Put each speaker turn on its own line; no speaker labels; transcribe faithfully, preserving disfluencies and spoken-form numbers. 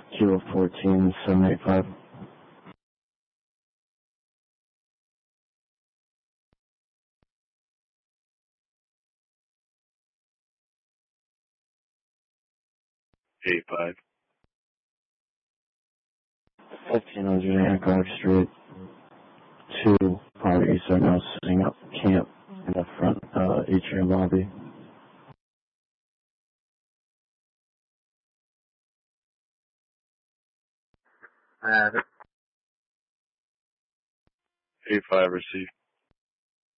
Kilo fourteen, seven eight five.
eight five.
fifteen hundred Hancock Street. Two parties are now setting up camp in the front uh, atrium lobby.
I have it.
eight five received.